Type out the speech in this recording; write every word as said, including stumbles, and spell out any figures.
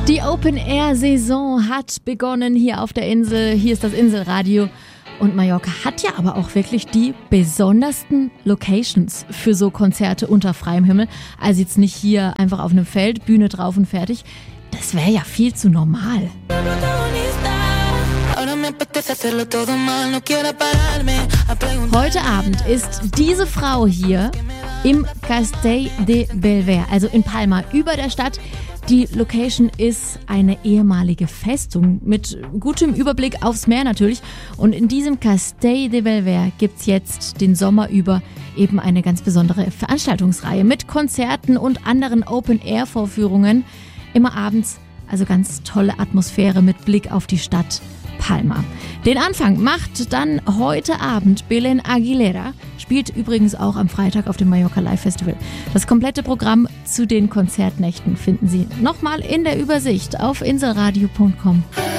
Die Open-Air-Saison hat begonnen hier auf der Insel. Hier ist das Inselradio. Und Mallorca hat ja aber auch wirklich die besondersten Locations für so Konzerte unter freiem Himmel. Also jetzt nicht hier einfach auf einem Feld, Bühne drauf und fertig. Das wäre ja viel zu normal. Heute Abend ist diese Frau hier im Castell de Belver, also in Palma, über der Stadt. Die Location ist eine ehemalige Festung mit gutem Überblick aufs Meer natürlich. Und in diesem Castell de Belver gibt's jetzt den Sommer über eben eine ganz besondere Veranstaltungsreihe mit Konzerten und anderen Open-Air-Vorführungen. Immer abends, also ganz tolle Atmosphäre mit Blick auf die Stadt Palma. Den Anfang macht dann heute Abend Belén Aguilera, spielt übrigens auch am Freitag auf dem Mallorca Live Festival. Das komplette Programm zu den Konzertnächten finden Sie nochmal in der Übersicht auf inselradio punkt com.